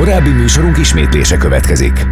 Korábbi műsorunk ismétlése következik.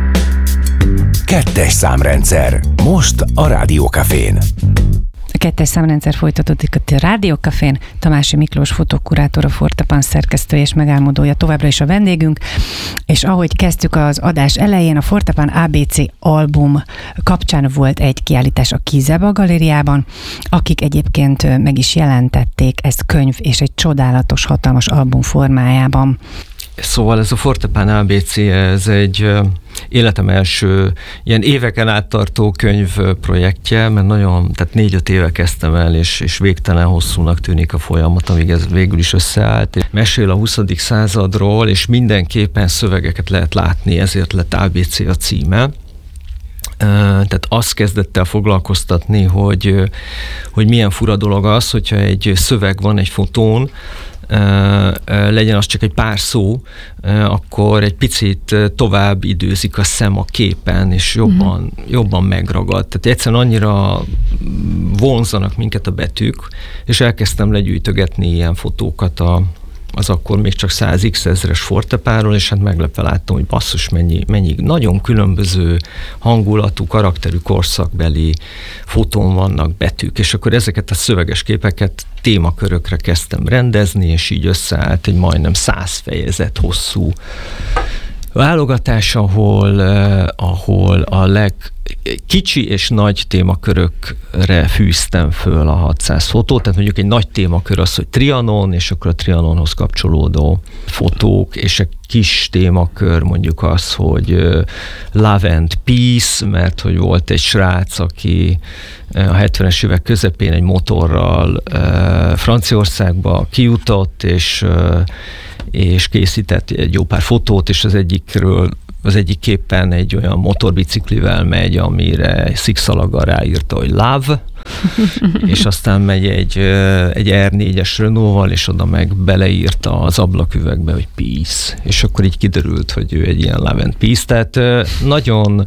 2. számrendszer. Most a Rádió Cafén. A 2. számrendszer folytatódik a Rádió Cafén. Tamási Miklós fotókurátor, a Fortepan szerkesztője és megálmodója továbbra is a vendégünk. És ahogy kezdtük az adás elején, a Fortepan ABC album kapcsán volt egy kiállítás a Kizeba galériában, akik egyébként meg is jelentették ezt könyv és egy csodálatos, hatalmas album formájában. Szóval ez a Fortepan ABC, ez egy életem első ilyen éveken áttartó könyv projektje, mert tehát 4-5 éve kezdtem el, és végtelen hosszúnak tűnik a folyamat, amíg ez végül is összeállt. Mesél a 20. századról, és mindenképpen szövegeket lehet látni, ezért lett ABC a címe. Tehát azt kezdett el foglalkoztatni, hogy milyen fura dolog az, hogyha egy szöveg van egy fotón, legyen az csak egy pár szó, akkor egy picit tovább időzik a szem a képen, és jobban megragad. Tehát egyszerűen annyira vonzanak minket a betűk, és elkezdtem legyűjtögetni ilyen fotókat az akkor még csak 100x ezres Fortepáról, és hát meglepve láttam, hogy basszus, mennyi nagyon különböző hangulatú, karakterű, korszakbeli fotón vannak betűk, és akkor ezeket a szöveges képeket témakörökre kezdtem rendezni, és így összeállt egy majdnem 100 fejezet hosszú válogatás, ahol a kicsi és nagy témakörökre fűztem föl a 600 fotót, tehát mondjuk egy nagy témakör az, hogy Trianon, és akkor a Trianonhoz kapcsolódó fotók, és egy kis témakör mondjuk az, hogy Love and Peace, mert hogy volt egy srác, aki a 70-es évek közepén egy motorral Franciaországba kijutott, és készített egy jó pár fotót, és az egyik képen egy olyan motorbiciklivel megy, amire szikszalaggal ráírta, hogy Love, és aztán megy egy R4-es Renault-val, és oda meg beleírta az ablaküvegbe, hogy Peace. És akkor így kiderült, hogy ő egy ilyen Love and Peace. Tehát nagyon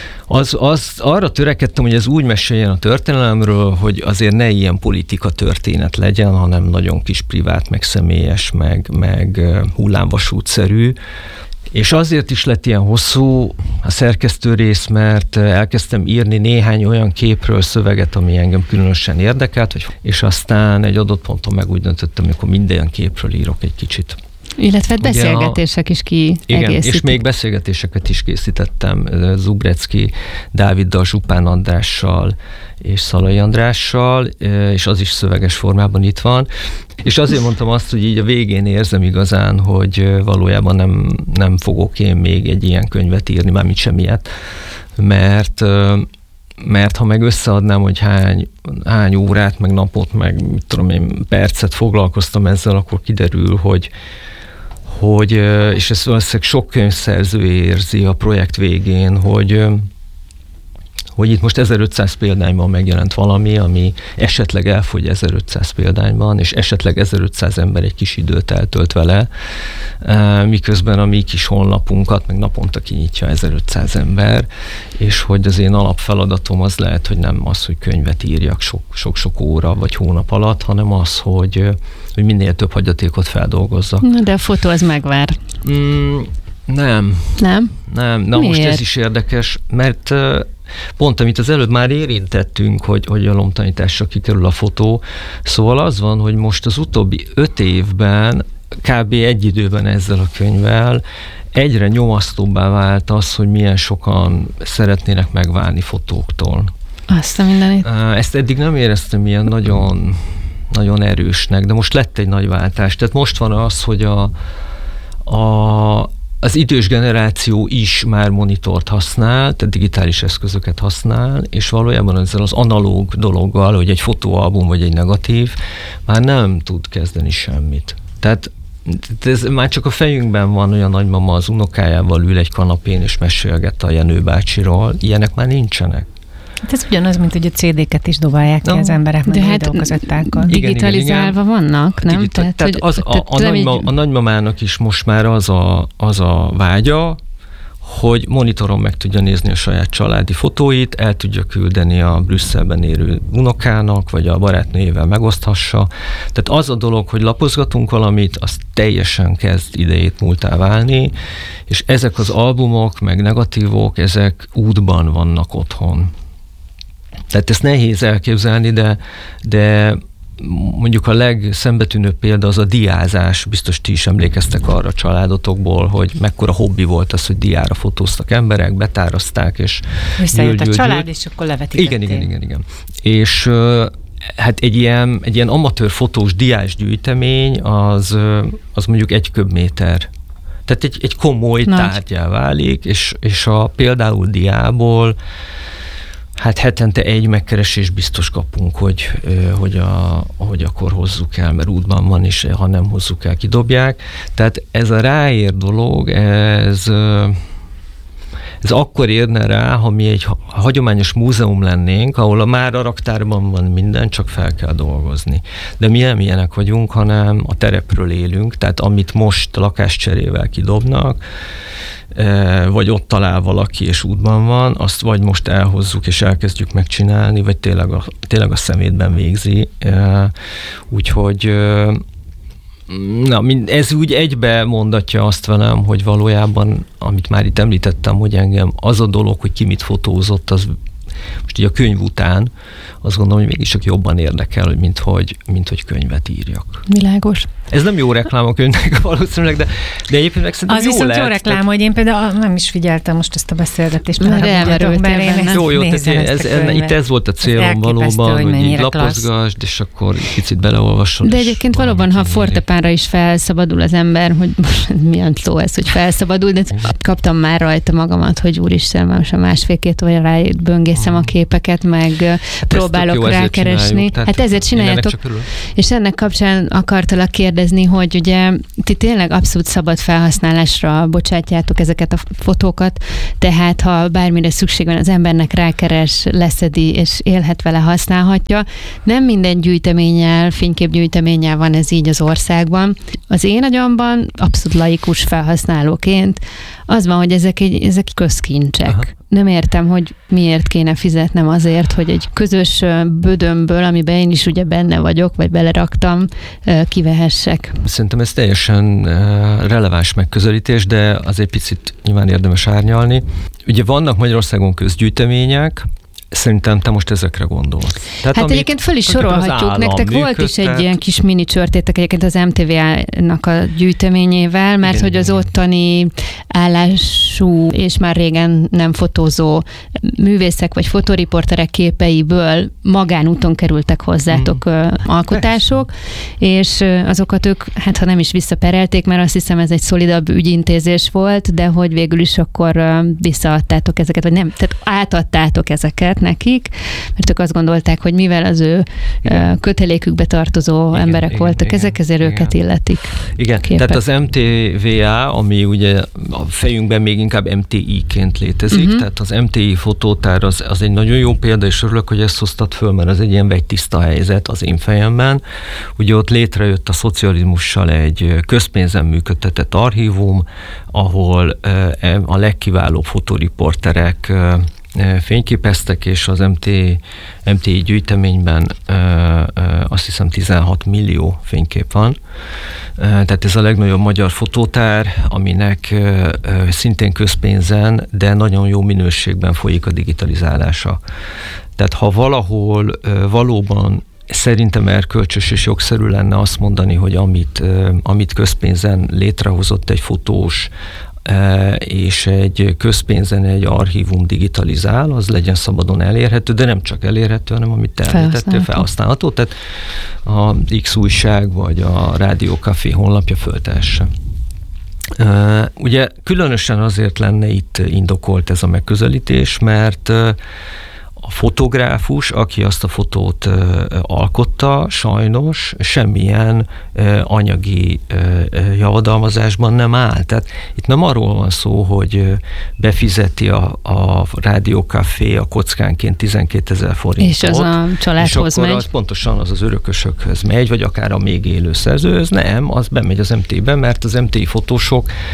arra törekedtem, hogy ez úgy meséljen a történelemről, hogy azért ne ilyen politika történet legyen, hanem nagyon kis privát, meg személyes, meg hullámvasútszerű. És azért is lett ilyen hosszú a szerkesztő rész, mert elkezdtem írni néhány olyan képről szöveget, ami engem különösen érdekelt, és aztán egy adott ponton meg úgy döntöttem, amikor minden képről írok egy kicsit. Illetve beszélgetések is kiegészítik. Igen, és még beszélgetéseket is készítettem Zubrecki Dáviddal, Zsupán Andrással és Szalai Andrással, és az is szöveges formában itt van. És azért mondtam azt, hogy így a végén érzem igazán, hogy valójában nem fogok én még egy ilyen könyvet írni, mármint semmilyet, mert ha meg összeadnám, hogy hány órát, meg napot, meg mit tudom én, percet foglalkoztam ezzel, akkor kiderül, hogy és ezt valószínűleg sok könyvszerző érzi a projekt végén, hogy itt most 1500 példányban megjelent valami, ami esetleg elfogy 1500 példányban, és esetleg 1500 ember egy kis időt eltölt vele, miközben a mi kis honlapunkat meg naponta kinyitja 1500 ember, és hogy az én alapfeladatom az lehet, hogy nem az, hogy könyvet írjak sok-sok óra vagy hónap alatt, hanem az, hogy minél több hagyatékot feldolgozzak. Na, de a fotó az megvár. Nem. Nem? Nem. Na miért? Most ez is érdekes, mert pont, amit az előbb már érintettünk, hogy a lomtanításra kikerül a fotó, szóval az van, hogy most az utóbbi 5 évben, kb. Egy időben ezzel a könyvvel egyre nyomasztóbbá vált az, hogy milyen sokan szeretnének megválni fotóktól. Azt a mindenit. Ezt eddig nem éreztem ilyen nagyon, nagyon erősnek, de most lett egy nagy váltás. Tehát most van az, hogy az idős generáció is már monitort használ, tehát digitális eszközöket használ, és valójában ezzel az analóg dologgal, hogy egy fotóalbum vagy egy negatív, már nem tud kezdeni semmit. Tehát ez már csak a fejünkben van, olyan nagymama az unokájával ül egy kanapén, és mesélget a Jenő bácsiról. Ilyenek már nincsenek. Hát ez ugyanaz, mint hogy a CD-ket is dobálják ki az emberek, meg videókazettákkal. Digitalizálva vannak, nem? A nagymamának is most már az a vágya, hogy monitoron meg tudja nézni a saját családi fotóit, el tudja küldeni a Brüsszelben élő unokának, vagy a barátnőjével megoszthassa. Tehát az a dolog, hogy lapozgatunk valamit, az teljesen kezd idejét múltá válni, és ezek az albumok, meg negatívok, ezek útban vannak otthon. Tehát ezt nehéz elképzelni, de mondjuk a legszembetűnőbb példa az a diázás. Biztos ti is emlékeztek arra a családotokból, hogy mekkora hobbi volt az, hogy diára fotóztak emberek, betározták, és visszajött a család, és akkor levetítették. Igen. És hát egy ilyen amatőr fotós diás gyűjtemény az mondjuk 1 köbméter. Tehát egy komoly tárgyá válik, és például diából hát hetente 1 megkeresés biztos kapunk, hogy akkor hozzuk el, mert útban van, és ha nem hozzuk el, kidobják. Tehát ez a ráér dolog, ez akkor érne rá, ha mi egy hagyományos múzeum lennénk, ahol már a raktárban van minden, csak fel kell dolgozni. De mi nem ilyenek vagyunk, hanem a terepről élünk, tehát amit most lakáscserével kidobnak, vagy ott talál valaki, és útban van, azt vagy most elhozzuk, és elkezdjük megcsinálni, vagy tényleg a szemétben végzi. Úgyhogy ez úgy egybe mondatja azt velem, hogy valójában, amit már itt említettem, hogy engem az a dolog, hogy ki mit fotózott, az most így a könyv után azt gondolom, hogy mégis csak jobban érdekel, mint hogy könyvet írjak. Világos. Ez nem jó reklám a könyvnek valószínűleg, de egyébként meg szerintem az jó viszont lehet. Jó reklám, hogy én például nem is figyeltem most ezt a beszélgetést. Jó, itt ez volt a célom valóban, hogy így lapozgasd, és akkor picit beleolvasol. De egyébként valóban, ha fortepánra is felszabadul az ember, hogy milyen szó ez, hogy felszabadul, de kaptam már rajta magamat, hogy úristen, most a 1,5-2 óráig böngészem a képeket, meg próbálok rákeresni. Hát ezért csináljátok. És ennek kapcsán akartalak kérdezni, hogy ugye ti tényleg abszolút szabad felhasználásra bocsátjátok ezeket a fotókat, tehát ha bármire szükség van az embernek, rákeres, leszedi, és élhet vele, használhatja. Nem minden gyűjteménnyel, fényképgyűjteménnyel van ez így az országban. Az én agyamban abszolút laikus felhasználóként az van, hogy ezek közkincsek. Aha. Nem értem, hogy miért kéne fizetnem azért, hogy egy közös bödömből, amiben én is ugye benne vagyok, vagy beleraktam, kivehessek. Szerintem ez teljesen releváns megközelítés, de azért picit nyilván érdemes árnyalni. Ugye vannak Magyarországon közgyűjtemények, szerintem te most ezekre gondolsz. Tehát hát egyébként föl is sorolhatjuk. Nektek volt is egy ilyen kis mini csörtétek egyébként az MTV-nak a gyűjteményével, mert igen, hogy az ottani állású és már régen nem fotózó művészek vagy fotóriporterek képeiből magánúton kerültek hozzátok alkotások, és azokat ők, hát ha nem is visszaperelték, mert azt hiszem ez egy szolidabb ügyintézés volt, de hogy végül is akkor visszaadtátok ezeket, vagy nem, tehát átadtátok ezeket nekik, mert ők azt gondolták, hogy mivel az ő kötelékükbe tartozó emberek voltak ezek, ezért őket illetik. Igen, képek. Tehát az MTVA, ami ugye a fejünkben még inkább MTI-ként létezik, tehát az MTI fotótár az egy nagyon jó példa, és örülök, hogy ezt hoztad föl, mert az egy ilyen vegytiszta helyzet az én fejemben. Ugye ott létrejött a szocializmussal egy közpénzen működtetett archívum, ahol a legkiválóbb fotóriporterek fényképeztek, és az MTI gyűjteményben azt hiszem 16 millió fénykép van. Tehát ez a legnagyobb magyar fotótár, aminek szintén közpénzen, de nagyon jó minőségben folyik a digitalizálása. Tehát ha valahol valóban szerintem erkölcsös és jogszerű lenne azt mondani, hogy amit közpénzen létrehozott egy fotós, és egy közpénzen egy archívum digitalizál, az legyen szabadon elérhető, de nem csak elérhető, hanem amit te említettél, felhasználható. Tehát a X újság vagy a Rádió Café honlapja föltehesse. Ugye különösen azért lenne itt indokolt ez a megközelítés, mert a fotográfus, aki azt a fotót alkotta, sajnos semmilyen anyagi javadalmazásban nem áll. Tehát itt nem arról van szó, hogy befizeti a Rádió Café a kockánként 12 000 forintot. És az a családhoz megy. Az pontosan az örökösökhöz megy, vagy akár a még élő szerzőhöz. Nem, az bemegy az MT-be, mert az MT fotósok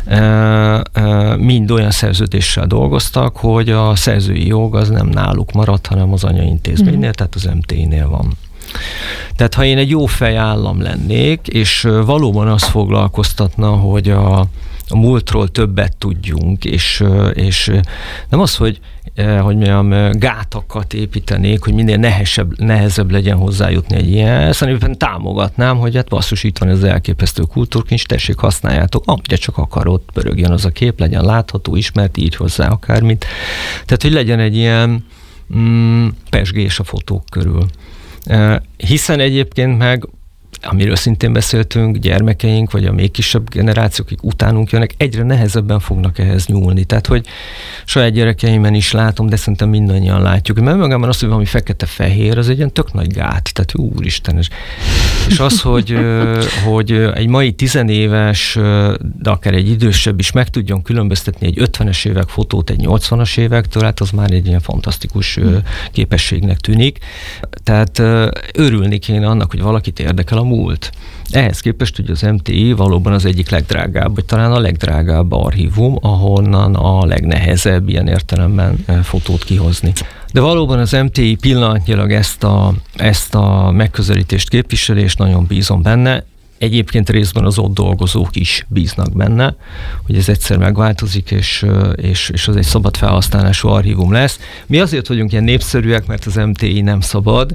mind olyan szerződéssel dolgoztak, hogy a szerzői jog az nem náluk maradt, hanem az anyaintézménynél, tehát az MTI-nél van. Tehát ha én egy jó fejállam lennék, és valóban azt foglalkoztatna, hogy a múltról többet tudjunk, és nem az, hogy mondjam, gátakat építenék, hogy minél nehezebb legyen hozzájutni egy ilyenhez, hanem éppen támogatnám, hogy hát basszus, itt van ez elképesztő kultúrkincs, tessék, használjátok, amire csak akarod, pörögjön az a kép, legyen látható, ismert, így hozzá akármit. Tehát, hogy legyen egy ilyen pezsgés a fotók körül. Hiszen egyébként meg, amiről szintén beszéltünk, gyermekeink, vagy a még kisebb generációk, akik utánunk jönnek, egyre nehezebben fognak ehhez nyúlni. Tehát, hogy saját gyerekeimen is látom, de szerintem mindannyian látjuk. Mert magában az, hogy valami fekete-fehér, az egy ilyen tök nagy gát. Tehát, úristen. És az, hogy egy mai 10 éves, de akár egy idősebb is meg tudjon különböztetni egy 50-es évek fotót egy 80-as évektől, hát az már egy ilyen fantasztikus képességnek tűnik. Tehát örülni kéne annak, hogy valakit érdekel a múlt. Ehhez képest, hogy az MTI valóban az egyik legdrágább, vagy talán a legdrágább archívum, ahonnan a legnehezebb ilyen értelemben fotót kihozni. De valóban az MTI pillanatnyilag ezt a megközelítést képviseli, és nagyon bízom benne. Egyébként részben az ott dolgozók is bíznak benne, hogy ez egyszer megváltozik, és az egy szabad felhasználású archívum lesz. Mi azért vagyunk ilyen népszerűek, mert az MTI nem szabad,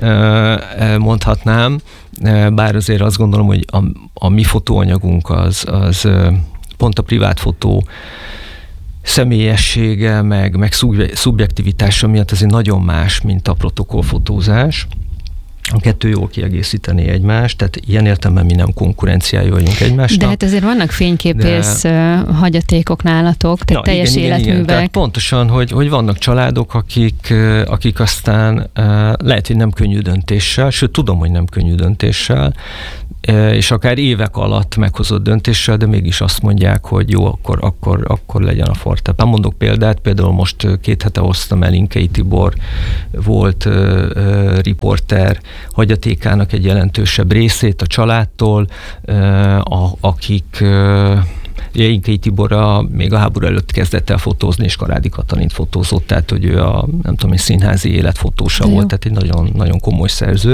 mondhatnám, bár azért azt gondolom, hogy a mi fotóanyagunk az pont a privát fotó személyessége, meg szubjektivitása miatt azért nagyon más, mint a protokollfotózás. A kettő jól kiegészíteni egymást, tehát ilyen értelemben mi nem konkurenciája vagyunk egymásnak. De hát azért vannak fényképész hagyatékok nálatok, tehát teljes életművek. Igen. Tehát pontosan, hogy vannak családok, akik aztán lehet, hogy nem könnyű döntéssel, sőt tudom, hogy nem könnyű döntéssel, és akár évek alatt meghozott döntéssel, de mégis azt mondják, hogy jó, akkor legyen a Fortepan. Mondok példát, például most 2 hete hoztam el Inkei Tibor, volt riporter, hagyatékának egy jelentősebb részét a családtól, akik Inkei Tibor még a háború előtt kezdett el fotózni, és Karádi Katalint fotózott, tehát hogy ő nem tudom, egy színházi életfotósa volt, tehát egy nagyon, nagyon komoly szerző,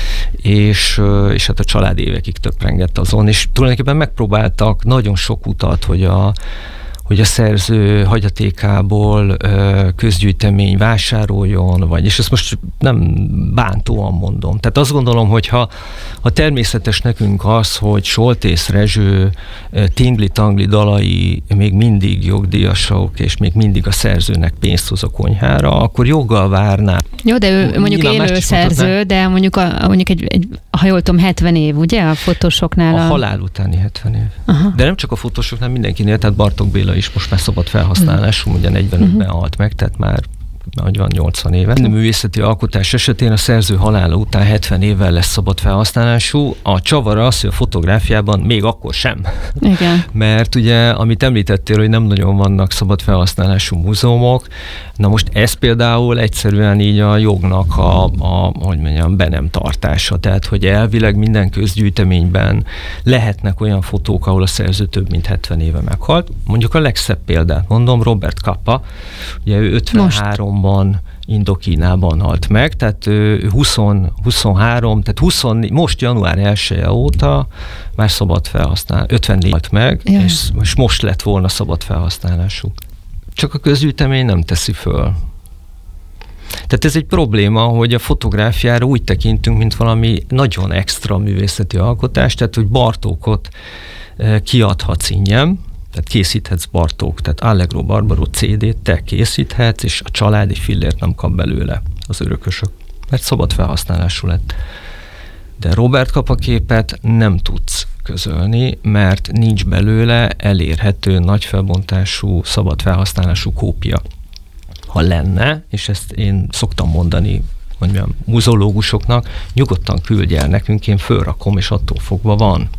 és hát a család évekig töprengett azon, és tulajdonképpen megpróbáltak nagyon sok utat, hogy a szerző hagyatékából közgyűjtemény vásároljon, és ezt most nem bántóan mondom. Tehát azt gondolom, hogy ha természetes nekünk az, hogy Soltész Rezső tingli-tangli dalai még mindig jogdíjasok, és még mindig a szerzőnek pénzt hoz a konyhára, akkor joggal várná. Jó, de ő mondjuk élő szerző, de mondjuk ha jól tudom, 70 év, ugye? A fotósoknál. A halál utáni 70 év. Aha. De nem csak a fotósoknál, mindenkinél, tehát Bartók Béla is most már szabad felhasználású, ugye 45-ben halt meg, tehát már hogy van 80 éve. A művészeti alkotás esetén a szerző halála után 70 évvel lesz szabad felhasználású. A csavar az, hogy a fotográfiában még akkor sem. Igen. Mert ugye, amit említettél, hogy nem nagyon vannak szabad felhasználású múzeumok, na most ez például egyszerűen így a jognak hogy mondjam, be nem tartása. Tehát, hogy elvileg minden közgyűjteményben lehetnek olyan fotók, ahol a szerző több mint 70 éve meghalt. Mondjuk a legszebb példát mondom, Robert Capa, ugye ő 53-ban Indokínában halt meg, tehát 23, tehát most január 1-e óta már szabad felhasználni, 54 halt meg, ja. és most lett volna szabad felhasználású. Csak a közgyűjtemény nem teszi föl. Tehát ez egy probléma, hogy a fotográfiára úgy tekintünk, mint valami nagyon extra művészeti alkotás, tehát hogy Bartókot kiadhatsz ingyen, tehát készíthetsz Bartók, tehát Allegro Barbaro CD-t te készíthetsz, és a család egy fillért nem kap belőle, az örökösök, mert szabad felhasználású lett. De Robert Capa képet nem tudsz közölni, mert nincs belőle elérhető, nagy felbontású, szabad felhasználású kópia. Ha lenne, és ezt én szoktam mondani, mondjam, muzeológusoknak, nyugodtan küldj el nekünk, én fölrakom, és attól fogva van.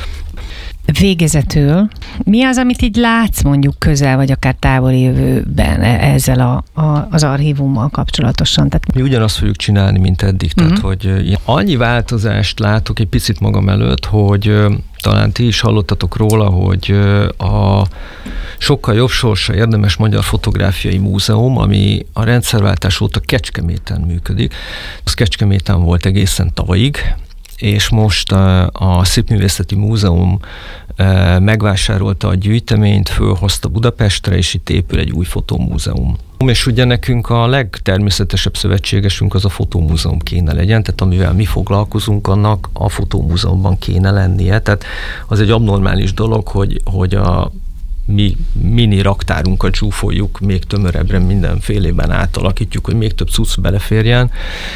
Végezetül, mi az, amit így látsz mondjuk közel, vagy akár távoli jövőben ezzel az archívummal kapcsolatosan? Mi ugyanazt fogjuk csinálni, mint eddig. Tehát, hogy annyi változást látok egy picit magam előtt, hogy talán ti is hallottatok róla, hogy a Sokkal jobb sorsa érdemes Magyar Fotográfiai Múzeum, ami a rendszerváltás óta Kecskeméten működik. Az Kecskeméten volt egészen tavalyig, és most a Szépművészeti Múzeum megvásárolta a gyűjteményt, fölhozta Budapestre, és itt épül egy új fotómúzeum. És ugye nekünk a legtermészetesebb szövetségesünk az a fotómúzeum kéne legyen, tehát amivel mi foglalkozunk, annak a fotómúzeumban kéne lennie. Tehát az egy abnormális dolog, hogy a mi mini raktárunkat zsúfoljuk, még tömörebbre mindenfélében átalakítjuk, hogy még több cucc beleférjen,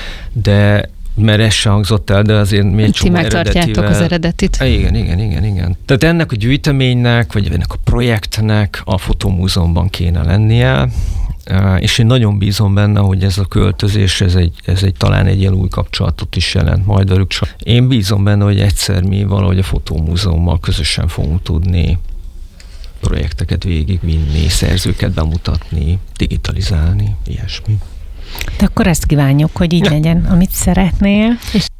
de mert ez se hangzott el, de azért mi egy csomó megtartjátok az eredetit. Igen. Tehát ennek a gyűjteménynek, vagy ennek a projektnek a fotómúzeumban kéne lennie, és én nagyon bízom benne, hogy ez a költözés, ez egy talán egy ilyen új kapcsolatot is jelent majd velük. Én bízom benne, hogy egyszer mi valahogy a fotómúzeummal közösen fogunk tudni projekteket végigvinni, szerzőket bemutatni, digitalizálni, ilyesmi. De akkor ezt kívánjuk, hogy így legyen, amit szeretnél.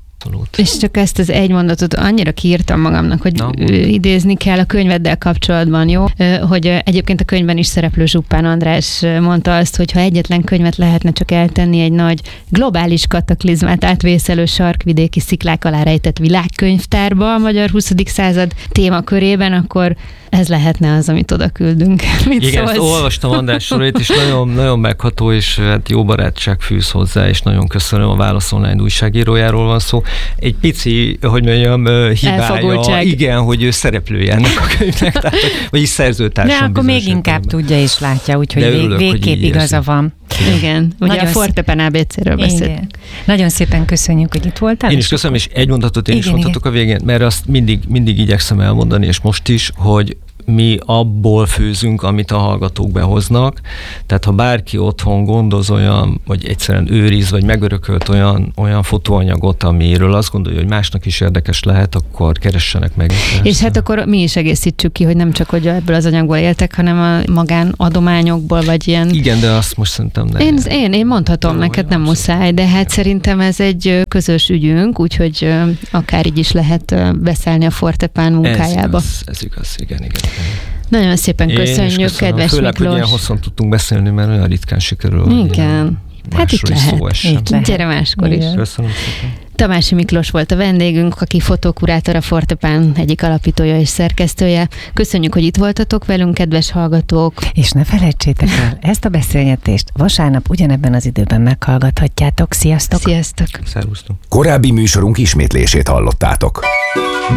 És csak ezt az egy mondatot annyira kiírtam magamnak, hogy idézni kell a könyveddel kapcsolatban, jó? Hogy egyébként a könyvben is szereplő Zsuppán András mondta azt, hogy ha egyetlen könyvet lehetne csak eltenni egy nagy globális kataklizmát átvészelő sarkvidéki sziklák alá rejtett világkönyvtárba a magyar 20. század témakörében, akkor ez lehetne az, amit oda küldünk. Igen, ezt olvastam András sorait, és nagyon, nagyon megható, és hát jó barátság fűz hozzá, és nagyon köszönöm, a Válasz Online újságírójáról van szó. Egy pici, hogy mondjam, hibája, igen, hogy ő szereplője ennek a könyvnek, tehát, vagyis szerzőtársam. De akkor még inkább tudja és látja, úgyhogy végképp igaza van. Igen, ugye nagyon a Fortepen ABC-ről beszélünk. Nagyon szépen köszönjük, hogy itt voltál. Én is köszönöm, és egy mondatot én is mondhatok a végén, mert azt mindig igyekszem elmondani, és most is, hogy mi abból főzünk, amit a hallgatók behoznak. Tehát ha bárki otthon gondoz olyan, vagy egyszerűen őriz, vagy megörökölt olyan fotóanyagot, amiről azt gondolja, hogy másnak is érdekes lehet, akkor keressenek meg. És hát akkor mi is egészítsük ki, hogy nem csak, hogy ebből az anyagból éltek, hanem a magánadományokból, vagy ilyen... Igen, de azt most szerintem nem. Én mondhatom neked, nem muszáj, de hát szerintem ez egy közös ügyünk, úgyhogy akár így is lehet beszállni a Fortepan munkájába. Ez igaz, igen. Nagyon szépen köszönjük, kedves főleg, Miklós. Hogy ilyen hosszan tudtunk beszélni, mert olyan ritkán sikerül. Igen. Hát itt lehet. Gyere máskor is. Köszönöm szépen. Tamási Miklós volt a vendégünk, aki fotókurátor, a Fortepan egyik alapítója és szerkesztője. Köszönjük, hogy itt voltatok velünk, kedves hallgatók. És ne felejtsétek el, ezt a beszélgetést vasárnap ugyanebben az időben meghallgathatjátok. Sziasztok! Sziasztok! Szervusztok! Korábbi műsorunk ismétlését hallottátok.